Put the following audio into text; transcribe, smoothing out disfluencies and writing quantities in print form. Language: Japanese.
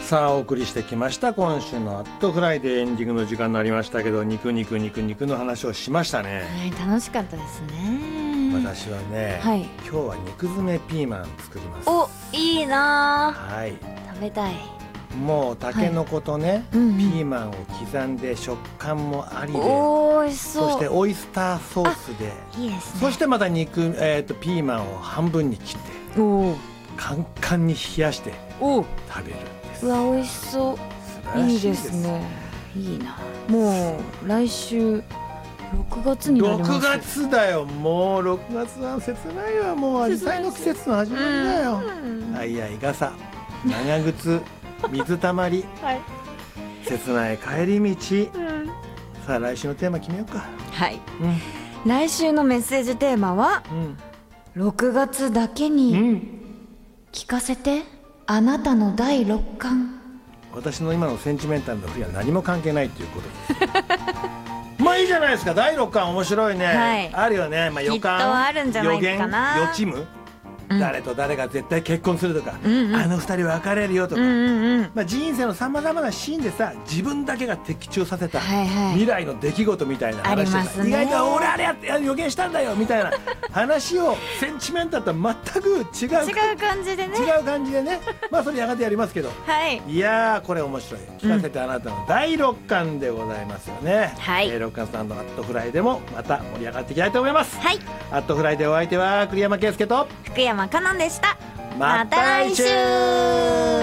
さあお送りしてきました今週のアットフライデー、エンディングの時間になりましたけど、肉の話をしましたね。 はい、楽しかったですね。 私はね、 はい、 今日は肉詰めピーマン作ります。 お、いいな、 はい、 食べたい。 もうタケノコとね、 はい、 ピーマンを刻んで食感もありで、 おー、美味しそう。 そしてオイスターソースで、 いいですね。 そしてまたピーマンを半分に切っておカンカンに冷やして食べるんです。 うわ、美味しそう。 素晴らしいです。 いいですね。いいな。もう来週6月になります。 6月だよ。もう6月は切ないわ。もうアジサイの季節の始まりだよ。あいあい傘、長靴、水たまり、はい、切ない帰り道、さあ来週のテーマ決めようか。 はい、来週のメッセージテーマは、6月だけに聞かせて、あなたの第6巻。 私の今のセンチメンタルの振りは何も関係ないということですまあいいじゃないですか。第6巻面白いね、はい、あるよね。まあ、予感、 きっとあるんじゃないかな。 予知夢、誰と誰が絶対結婚するとか、あの二人別れるよとか、まあ、人生のさまざまなシーンでさ、自分だけが的中させた未来の出来事みたいな話でさ、意外と俺あれやって予言したんだよみたいな話をセンチメンタルとは全く違う感じでね、 まあそれやがてやりますけど、いやーこれ面白い。聞かせてあなたの第6巻でございますよね。6巻スタンドアットフライでもまた盛り上がっていきたいと思います。アットフライでお相手は栗山圭介と福山かのんでした。 また来週。